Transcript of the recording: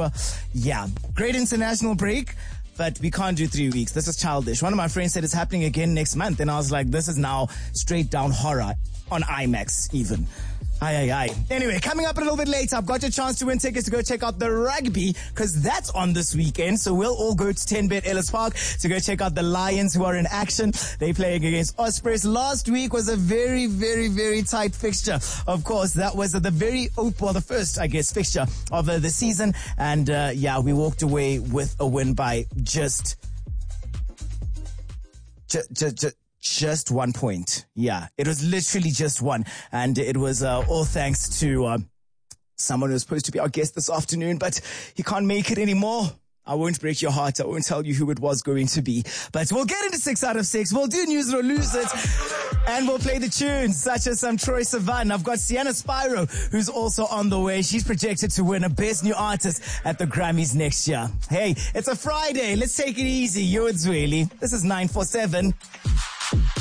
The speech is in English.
great international break. But we can't do 3 weeks. This is childish. One of my friends said it's happening again next month. And I was like, this is now straight down horror on IMAX even. Anyway, coming up a little bit later, I've got your chance to win tickets to go check out the rugby because that's on this weekend. So we'll all go to 10Bet Ellis Park to go check out the Lions who are in action. They playing against Ospreys. Last week was a very, very, very tight fixture. Of course, that was the first, fixture of the season. And we walked away with a win by just 1 point. Yeah, it was literally just one. And it was all thanks to someone who was supposed to be our guest this afternoon, but he can't make it anymore. I won't break your heart. I won't tell you who it was going to be. But we'll get into 6 out of 6. We'll do News It or Lose It. And we'll play the tunes, such as some Troye Sivan. I've got Sienna Spyro, who's also on the way. She's projected to win a Best New Artist at the Grammys next year. Hey, it's a Friday. Let's take it easy. You're Zweli. This is 947.